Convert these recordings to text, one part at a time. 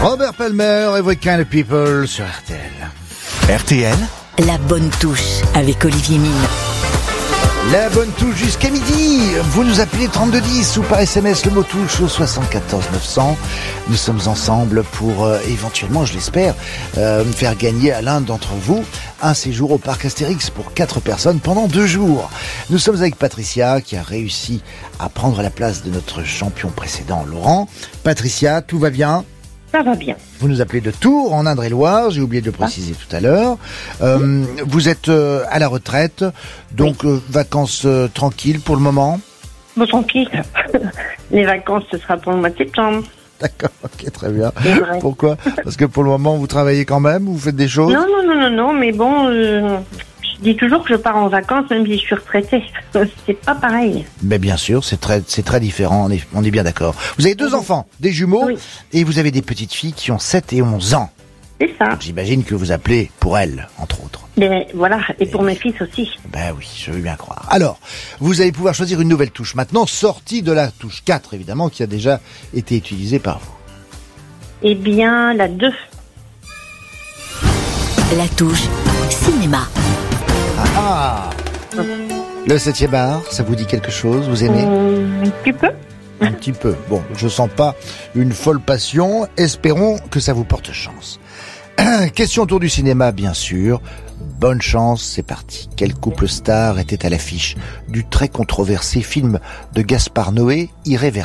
Robert Palmer, Every Kind of People sur RTL. RTL, la bonne touche avec Olivier Mine. La bonne touche jusqu'à midi. Vous nous appelez 3210 ou par SMS le mot touche au 74 900. Nous sommes ensemble pour éventuellement, je l'espère, faire gagner à l'un d'entre vous un séjour au parc Astérix pour 4 personnes pendant 2 jours. Nous sommes avec Patricia qui a réussi à prendre la place de notre champion précédent, Laurent. Patricia, tout va bien ? Ça va bien. Vous nous appelez de Tours, en Indre-et-Loire, j'ai oublié de le préciser tout à l'heure. Vous êtes à la retraite, donc vacances tranquilles pour le moment ? Bon, tranquille. Les vacances, ce sera pour le mois de septembre. D'accord, ok, très bien. Pourquoi ? Parce que pour le moment, vous travaillez quand même, vous faites des choses ? Non, mais bon, je dis toujours que je pars en vacances, même si je suis retraitée. C'est pas pareil. Mais bien sûr, c'est très différent, on est bien d'accord. Vous avez 2 enfants, des jumeaux, et vous avez des petites filles qui ont 7 et 11 ans. C'est ça. Donc, j'imagine que vous appelez pour elles, entre autres. Mais voilà, et pour mes fils aussi. Ben oui, je veux bien croire. Alors, vous allez pouvoir choisir une nouvelle touche maintenant, sortie de la touche 4, évidemment, qui a déjà été utilisée par vous. Eh bien, la 2. La touche cinéma. Le 7e art, ça vous dit quelque chose ? Vous aimez ? Un petit peu. Un petit peu. Bon, je sens pas une folle passion. Espérons que ça vous porte chance. Question autour du cinéma, bien sûr. Bonne chance, c'est parti. Quel couple star était à l'affiche du très controversé film de Gaspard Noé, Irréversible ?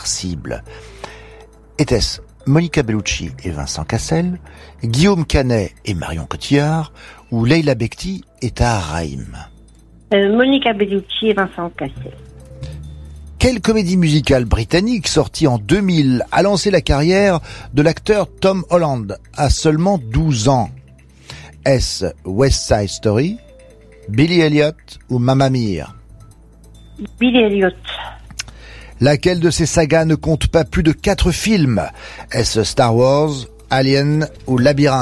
Était-ce Monica Bellucci et Vincent Cassel, Guillaume Canet et Marion Cotillard, ou Leila Bekti et Tahar Rahim ? Monica Bellucci et Vincent Cassel. Quelle comédie musicale britannique sortie en 2000 a lancé la carrière de l'acteur Tom Holland à seulement 12 ans ? Est-ce West Side Story, Billy Elliot ou Mamma Mia ? Billy Elliot. Laquelle de ces sagas ne compte pas plus de 4 films ? Est-ce Star Wars, Alien ou Labyrinthe ?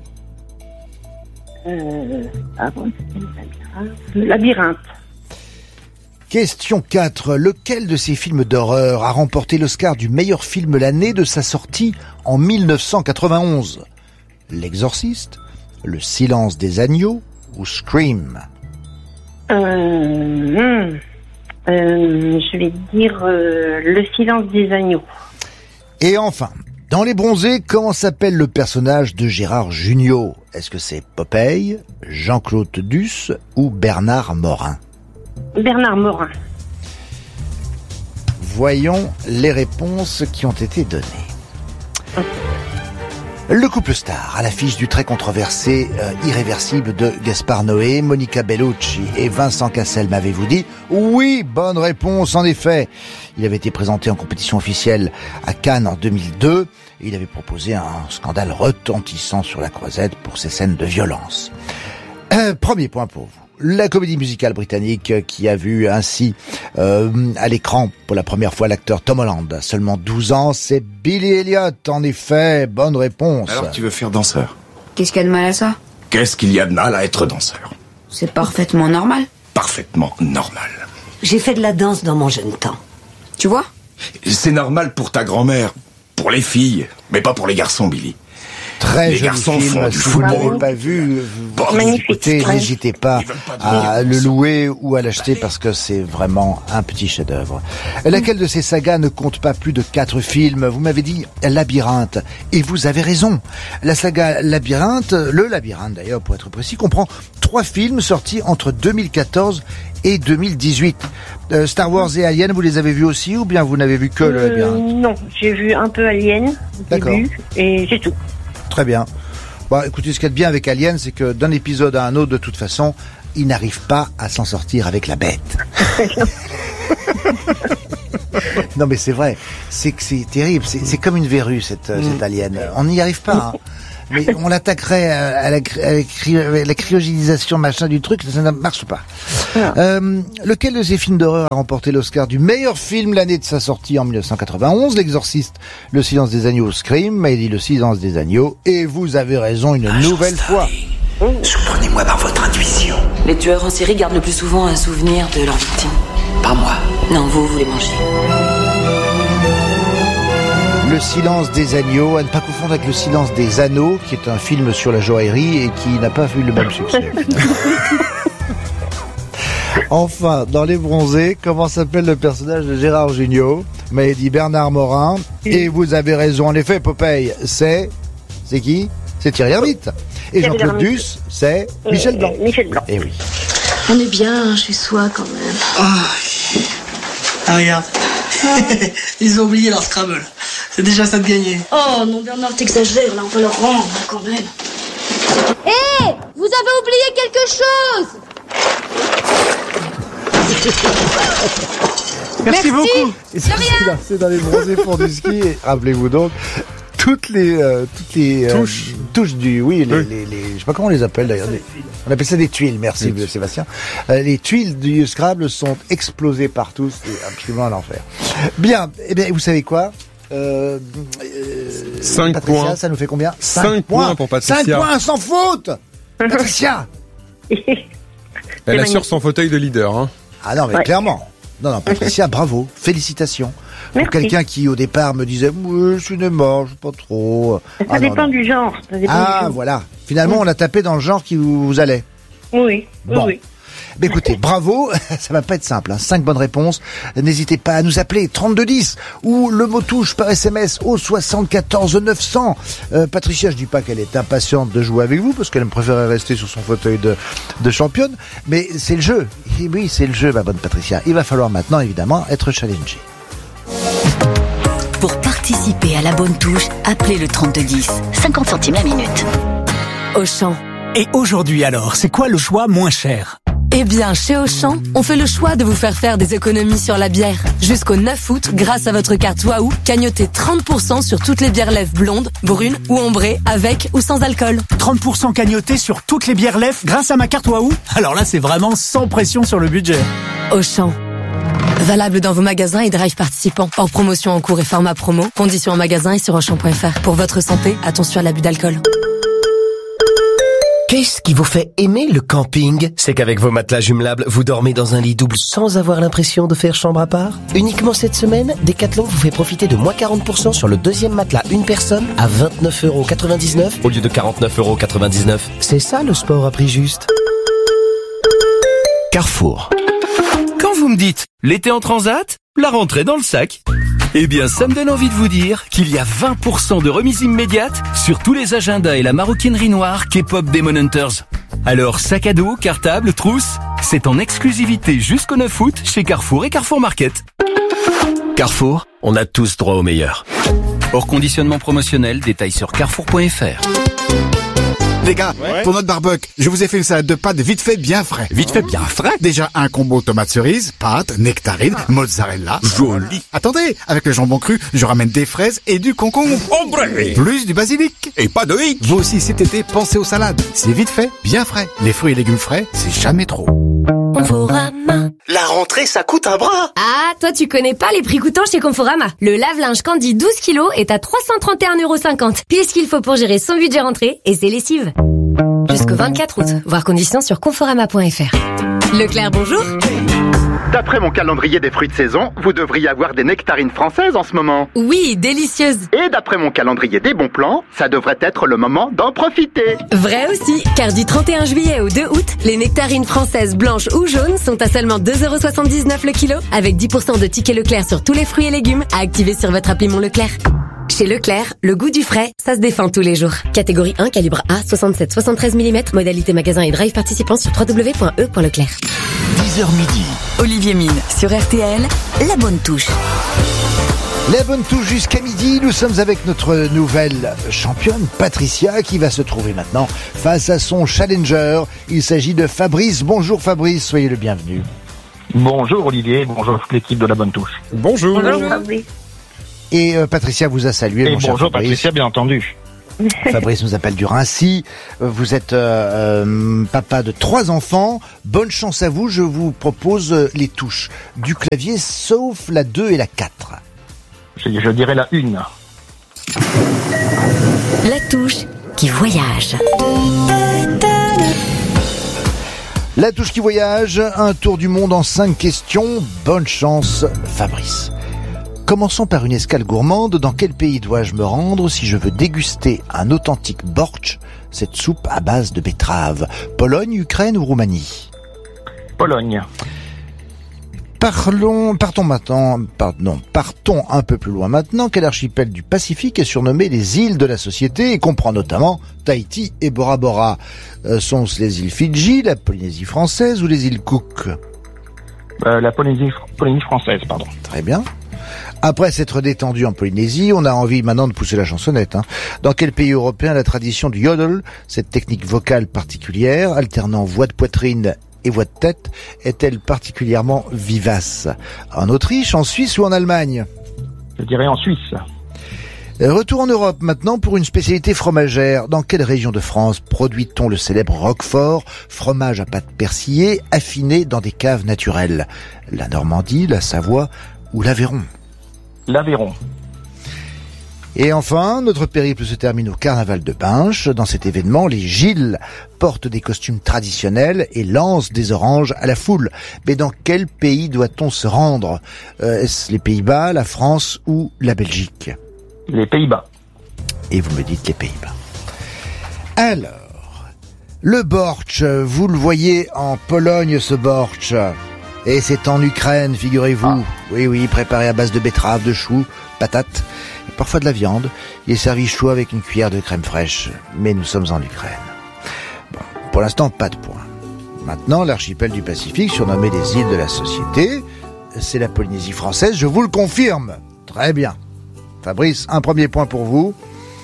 Labyrinthe. Question 4. Lequel de ces films d'horreur a remporté l'Oscar du meilleur film l'année de sa sortie en 1991 ? L'Exorciste, Le Silence des agneaux ou Scream ? Je vais dire Le Silence des agneaux. Et enfin, dans Les Bronzés, comment s'appelle le personnage de Gérard Jugnot ? Est-ce que c'est Popeye, Jean-Claude Duss ou Bernard Morin ? Bernard Morin. Voyons les réponses qui ont été données. Le couple star à l'affiche du très controversé Irréversible de Gaspard Noé, Monica Bellucci et Vincent Cassel, m'avez-vous dit ? Oui, bonne réponse en effet. Il avait été présenté en compétition officielle à Cannes en 2002 et il avait proposé un scandale retentissant sur la Croisette pour ses scènes de violence. Premier point pour vous. La comédie musicale britannique qui a vu ainsi à l'écran pour la première fois l'acteur Tom Holland à seulement 12 ans, c'est Billy Elliot, en effet, bonne réponse. alors tu veux faire danseur ? Qu'est-ce qu'il y a de mal à ça ? Qu'est-ce qu'il y a de mal à être danseur ? C'est parfaitement normal. Parfaitement normal. J'ai fait de la danse dans mon jeune temps. Tu vois ? C'est normal pour ta grand-mère, pour les filles, mais pas pour les garçons, Billy. Très Les joli garçons film, font du si vous ne football. l'avez pas vu, Magnifique. écoutez, n'hésitez pas Ils veulent pas devenir à des le garçons. louer ou à l'acheter parce que c'est vraiment un petit chef-d'œuvre. Laquelle de ces sagas ne compte pas plus de 4 films ? Vous m'avez dit Labyrinthe, et vous avez raison. La saga Labyrinthe, le Labyrinthe d'ailleurs pour être précis, comprend 3 films sortis entre 2014 et 2018. Star Wars et Alien, vous les avez vus aussi ou bien vous n'avez vu que le Labyrinthe ? Non, j'ai vu un peu Alien au D'accord. début et c'est tout. Très bien. Bon, écoutez, ce qu'il y a de bien avec Alien, c'est que d'un épisode à un autre, de toute façon, il n'arrive pas à s'en sortir avec la bête. Non, mais c'est vrai. C'est que c'est terrible. C'est comme une verrue, cette Alien. On n'y arrive pas, hein. Mais on l'attaquerait à la cryogénisation machin du truc, ça ne marche pas. Lequel de ces films d'horreur a remporté l'Oscar du meilleur film l'année de sa sortie en 1991 ? L'Exorciste, Le Silence des agneaux, Scream, m'a dit Le Silence des agneaux. Et vous avez raison une nouvelle fois. Surprenez-moi par votre intuition. Les tueurs en série gardent le plus souvent un souvenir de leur victime. Pas moi. Non, vous les mangez. Le silence des agneaux, à ne pas confondre avec Le silence des anneaux, qui est un film sur la joaillerie et qui n'a pas eu le même succès. Enfin, dans Les Bronzés, comment s'appelle le personnage de Gérard Jugnot? Vous m'avez dit Bernard Morin, et vous avez raison, en effet, Popeye, c'est qui? C'est Thierry Lhermitte. Et Jean-Claude Duss, c'est Michel Blanc. Michel Blanc. Eh oui. On est bien chez soi quand même. Oh. Ah, regarde. Ils ont oublié leur Scrabble. C'est déjà ça de gagner. Oh non, Bernard, t'exagères, là, on va leur rendre quand même. Hé, vous avez oublié quelque chose. Merci beaucoup. rien. C'est dans Les Bronzés pour du ski. Et rappelez-vous donc toutes les touches du les je sais pas comment on les appelle d'ailleurs. On appelle ça des tuiles. Merci Sébastien. Les tuiles du Scrabble sont explosées partout. C'est absolument l'enfer. Bien. Eh bien, vous savez quoi? 5 Patricia, points. Ça nous fait combien? 5 points pour Patricia. 5 points sans faute. Patricia. Elle assure son fauteuil de leader. Hein. Ah non, mais clairement. Non, Patricia, bravo. Félicitations. Pour quelqu'un qui, au départ, me disait, oui, je ne mange pas trop. Ça dépend du genre. Voilà. Finalement, on a tapé dans le genre qui vous allait. Oui. Bon. Oui. Mais écoutez, bravo, ça va pas être simple, 5 bonnes réponses. N'hésitez pas à nous appeler 3210 ou le mot touche par SMS au 74 900. Patricia, je dis pas qu'elle est impatiente de jouer avec vous parce qu'elle me préférait rester sur son fauteuil de championne, mais c'est le jeu. Et oui, c'est le jeu, ma bonne Patricia. Il va falloir maintenant, évidemment, être challengé. Pour participer à la bonne touche, appelez le 3210. 50 centimes la minute. Auchan. Et aujourd'hui alors, c'est quoi le choix moins cher? Eh bien, chez Auchan, on fait le choix de vous faire des économies sur la bière. Jusqu'au 9 août, grâce à votre carte Waouh, cagnotez 30% sur toutes les bières lèvres blondes, brunes ou ambrées, avec ou sans alcool. 30% cagnoté sur toutes les bières lèvres grâce à ma carte Waouh? Alors là, c'est vraiment sans pression sur le budget. Auchan. Valable dans vos magasins et drive participants. Hors promotion en cours et format promo. Conditions en magasin et sur Auchan.fr. Pour votre santé, attention à l'abus d'alcool. Qu'est-ce qui vous fait aimer le camping? C'est qu'avec vos matelas jumelables, vous dormez dans un lit double sans avoir l'impression de faire chambre à part. Uniquement cette semaine, Decathlon vous fait profiter de moins 40% sur le deuxième matelas une personne à 29,99€ au lieu de 49,99€. C'est ça le sport à prix juste. Carrefour. Quand vous me dites l'été en transat, la rentrée dans le sac, eh bien ça me donne envie de vous dire qu'il y a 20% de remise immédiate sur tous les agendas et la maroquinerie noire K-pop Demon Hunters. Alors sac à dos, cartable, trousse, c'est en exclusivité jusqu'au 9 août chez Carrefour et Carrefour Market. Carrefour, on a tous droit au meilleur. Hors conditionnement promotionnel, détails sur carrefour.fr. Les gars, pour notre barbecue, je vous ai fait une salade de pâtes vite fait bien frais. Vite fait bien frais? Déjà un combo tomate cerise, pâtes, nectarine, mozzarella. Joli. Attendez, avec le jambon cru, je ramène des fraises et du concombre. Ombre. Plus du basilic. Et pas de hic. Vous aussi cet été, pensez aux salades. C'est vite fait, bien frais. Les fruits et légumes frais, c'est jamais trop. Conforama. La rentrée, ça coûte un bras. Ah, toi tu connais pas les prix coûtants chez Conforama. Le lave-linge Candy 12 kilos est à 331,50€. Pile ce qu'il faut pour gérer son budget rentrée et ses lessives. Jusqu'au 24 août. Voir conditions sur conforama.fr. Leclerc, bonjour. D'après mon calendrier des fruits de saison, vous devriez avoir des nectarines françaises en ce moment. Oui, délicieuses. Et d'après mon calendrier des bons plans, ça devrait être le moment d'en profiter. Vrai aussi, car du 31 juillet au 2 août, les nectarines françaises blanches ou jaunes sont à seulement 2,79€ le kilo, avec 10% de tickets Leclerc sur tous les fruits et légumes à activer sur votre appli Mon Leclerc. Chez Leclerc, le goût du frais, ça se défend tous les jours. Catégorie 1, calibre A, 67-73 mm, modalité magasin et drive participant sur www.e.leclerc. 10h midi. Olivier Mine sur RTL, la bonne touche. La bonne touche jusqu'à midi, nous sommes avec notre nouvelle championne, Patricia, qui va se trouver maintenant face à son challenger. Il s'agit de Fabrice. Bonjour Fabrice, soyez le bienvenu. Bonjour Olivier, bonjour toute l'équipe de la bonne touche. Bonjour. Bonjour Fabrice. Et Patricia vous a salué. Et bonjour Patricia, bien entendu. Fabrice nous appelle du Rincy. Vous êtes papa de 3 enfants. Bonne chance à vous. Je vous propose les touches du clavier, sauf la 2 et la 4. Je dirais la 1. La touche qui voyage. La touche qui voyage, un tour du monde en 5 questions. Bonne chance, Fabrice. Commençons par une escale gourmande. Dans quel pays dois-je me rendre si je veux déguster un authentique bortsch, cette soupe à base de betterave? Pologne, Ukraine ou Roumanie? Pologne. Partons un peu plus loin maintenant. Quel archipel du Pacifique est surnommé les îles de la société et comprend notamment Tahiti et Bora Bora? Sont-ce les îles Fidji, la Polynésie française ou les îles Cook? La Polynésie française, pardon. Très bien. Après s'être détendu en Polynésie, on a envie maintenant de pousser la chansonnette. Dans quel pays européen la tradition du yodel, cette technique vocale particulière, alternant voix de poitrine et voix de tête, est-elle particulièrement vivace? En Autriche, en Suisse ou en Allemagne? Je dirais en Suisse. Retour en Europe maintenant pour une spécialité fromagère. Dans quelle région de France produit-on le célèbre Roquefort, fromage à pâte persillée, affiné dans des caves naturelles? La Normandie, la Savoie ou l'Aveyron? L'Aveyron. Et enfin, notre périple se termine au carnaval de Binche. Dans cet événement, les Gilles portent des costumes traditionnels et lancent des oranges à la foule. Mais dans quel pays doit-on se rendre? Est-ce les Pays-Bas, la France ou la Belgique? Les Pays-Bas. Et vous me dites les Pays-Bas. Alors, le bortsch, vous le voyez en Pologne, ce bortsch. Et c'est en Ukraine, figurez-vous. Oui, préparé à base de betteraves, de choux, patates, et parfois de la viande. Il est servi chaud avec une cuillère de crème fraîche. Mais nous sommes en Ukraine. Bon, pour l'instant, pas de point. Maintenant, l'archipel du Pacifique, surnommé les îles de la société, c'est la Polynésie française, je vous le confirme. Très bien. Fabrice, un premier point pour vous.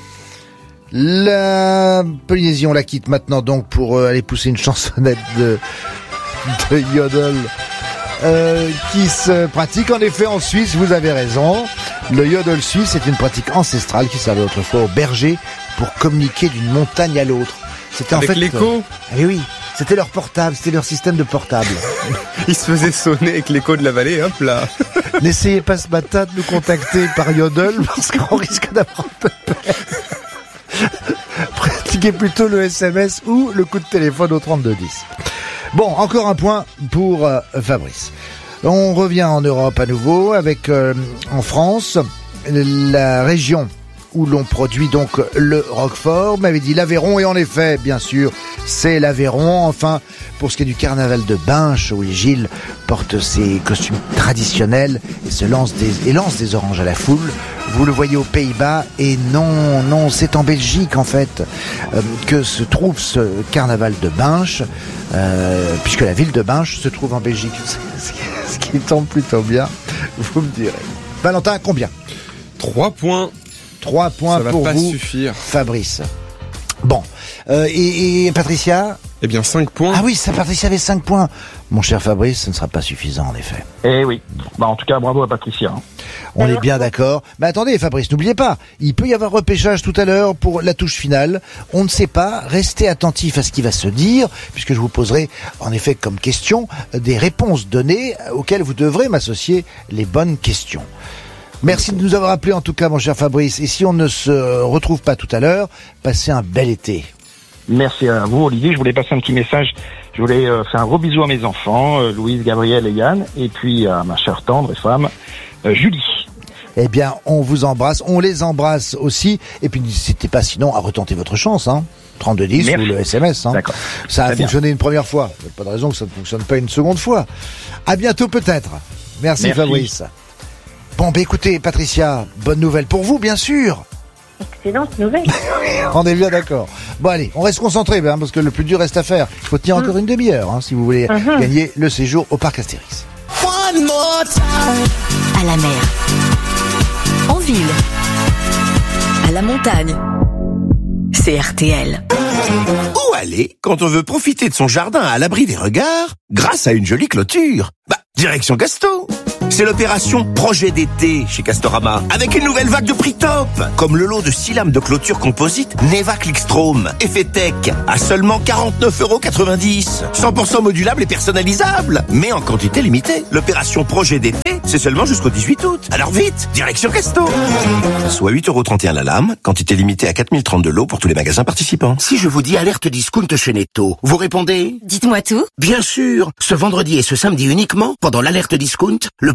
La Polynésie, on la quitte maintenant donc pour aller pousser une chansonnette de yodel qui se pratique en effet en Suisse, vous avez raison. Le yodel suisse est une pratique ancestrale qui servait autrefois aux bergers pour communiquer d'une montagne à l'autre. C'était avec en fait l'écho. Oui, c'était leur portable, c'était leur système de portable. Ils se faisaient sonner avec l'écho de la vallée, hop là. N'essayez pas ce matin de nous contacter par yodel parce qu'on risque d'avoir peur. Pratiquez plutôt le SMS ou le coup de téléphone au 3210. Bon, encore un point pour Fabrice. On revient en Europe à nouveau avec, en France, la région où l'on produit donc le Roquefort. Vous m'avez dit l'Aveyron et en effet, bien sûr, c'est l'Aveyron. Enfin, pour ce qui est du carnaval de Binche où les Gilles portent ses costumes traditionnels et lancent des oranges à la foule. Vous le voyez aux Pays-Bas et non, c'est en Belgique en fait que se trouve ce carnaval de Binche, puisque la ville de Binche se trouve en Belgique. Ce qui tombe plutôt bien, vous me direz. Valentin, combien? 3 points. 3 points ça va pour pas vous, suffire. Fabrice. Bon, et Patricia? Eh bien 5 points. Ah oui, Patricia avait 5 points. Mon cher Fabrice, ce ne sera pas suffisant en effet. Eh oui, en tout cas bravo à Patricia. On est bien d'accord. Mais attendez Fabrice, n'oubliez pas, il peut y avoir repêchage tout à l'heure pour la touche finale. On ne sait pas, restez attentifs à ce qui va se dire, puisque je vous poserai en effet comme question des réponses données auxquelles vous devrez m'associer les bonnes questions. Merci de nous avoir appelés en tout cas mon cher Fabrice. Et si on ne se retrouve pas tout à l'heure, passez un bel été. Merci à vous Olivier, je voulais passer un petit message. Je voulais faire un gros bisou à mes enfants, Louise, Gabriel et Yann, et puis à ma chère tendre et femme, Julie. Eh bien, on vous embrasse, on les embrasse aussi. Et puis n'hésitez pas sinon à retenter votre chance, 3210 ou le SMS. D'accord. Ça a fonctionné une première fois. Il n'y a pas de raison que ça ne fonctionne pas une seconde fois. À bientôt peut-être. Merci. Fabrice. Bon, écoutez, Patricia, bonne nouvelle pour vous, bien sûr. Excellente nouvelle. On est bien d'accord. Bon, allez, on reste concentré, parce que le plus dur reste à faire. Il faut tenir encore une demi-heure, si vous voulez gagner le séjour au parc Astérix. À la mer, en ville, à la montagne, c'est RTL. Où aller quand on veut profiter de son jardin à l'abri des regards grâce à une jolie clôture? Direction Casto. C'est l'opération Projet d'été chez Castorama, avec une nouvelle vague de prix top, comme le lot de 6 lames de clôture composite Neva Clickstrom, effet tech, à seulement 49,90 €. 100% modulable et personnalisable, mais en quantité limitée. L'opération Projet d'été, c'est seulement jusqu'au 18 août. Alors vite, direction Casto. Soit 8,31 € la lame, quantité limitée à 4032 lots pour tous les magasins participants. Si je vous dis alerte discount chez Netto, vous répondez? Dites-moi tout. Bien sûr, ce vendredi et ce samedi uniquement, pendant l'alerte discount, le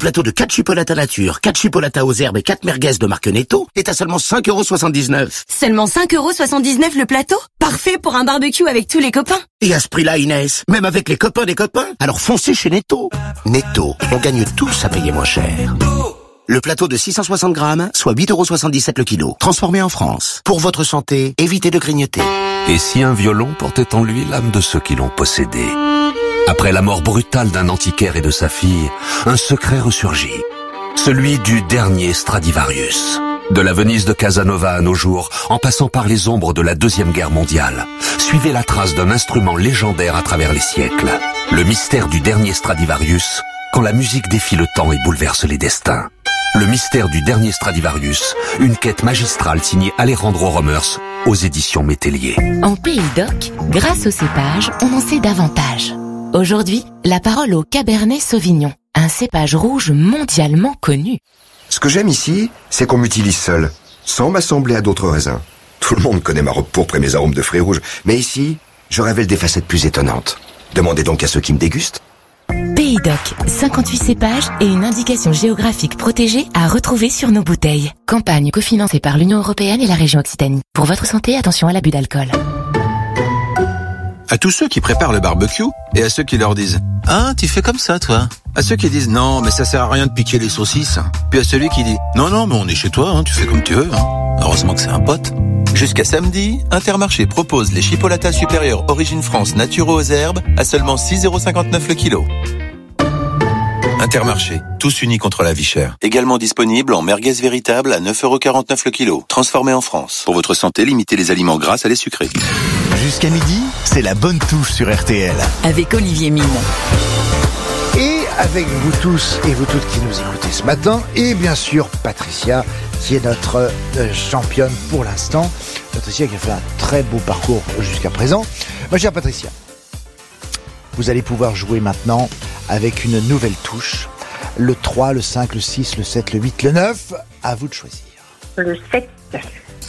plateau de 4 chipolatas nature, 4 chipolatas aux herbes et 4 merguez de marque Netto est à seulement 5,79 €. Seulement 5,79 € le plateau? Parfait pour un barbecue avec tous les copains. Et à ce prix-là, Inès, même avec les copains des copains, alors foncez chez Netto. Netto, on gagne tous à payer moins cher. Le plateau de 660 grammes, soit 8,77 € le kilo, transformé en France. Pour votre santé, évitez de grignoter. Et si un violon portait en lui l'âme de ceux qui l'ont possédé? Après la mort brutale d'un antiquaire et de sa fille, un secret ressurgit. Celui du dernier Stradivarius. De la Venise de Casanova à nos jours, en passant par les ombres de la Deuxième Guerre mondiale, suivez la trace d'un instrument légendaire à travers les siècles. Le mystère du dernier Stradivarius, quand la musique défie le temps et bouleverse les destins. Le mystère du dernier Stradivarius, une quête magistrale signée Alejandro Romers aux éditions Métellier. En Pays d'Oc, grâce au cépage, on en sait davantage. Aujourd'hui, la parole au Cabernet Sauvignon, un cépage rouge mondialement connu. Ce que j'aime ici, c'est qu'on m'utilise seul, sans m'assembler à d'autres raisins. Tout le monde connaît ma robe pourpre et mes arômes de fruits rouges, mais ici, je révèle des facettes plus étonnantes. Demandez donc à ceux qui me dégustent. Pays d'Oc, 58 cépages et une indication géographique protégée à retrouver sur nos bouteilles. Campagne cofinancée par l'Union européenne et la région Occitanie. Pour votre santé, attention à l'abus d'alcool. À tous ceux qui préparent le barbecue et à ceux qui leur disent « Ah, tu fais comme ça, toi ?» À ceux qui disent « Non, mais ça sert à rien de piquer les saucisses ». Puis à celui qui dit « Non, non, mais on est chez toi, hein, tu fais comme tu veux. Hein. » Heureusement que c'est un pote. Jusqu'à samedi, Intermarché propose les chipolatas supérieurs Origine France nature aux herbes à seulement 6,59 € le kilo. Intermarché, tous unis contre la vie chère. Également disponible en merguez véritable à 9,49 € le kilo. Transformé en France. Pour votre santé, limitez les aliments gras à les sucrés. Jusqu'à midi, c'est la bonne touche sur RTL. Avec Olivier Mine. Et avec vous tous et vous toutes qui nous écoutez ce matin, et bien sûr Patricia, qui est notre championne pour l'instant. Patricia qui a fait un très beau parcours jusqu'à présent. Ma chère Patricia, vous allez pouvoir jouer maintenant avec une nouvelle touche. Le 3, le 5, le 6, le 7, le 8, le 9. À vous de choisir. Le 7.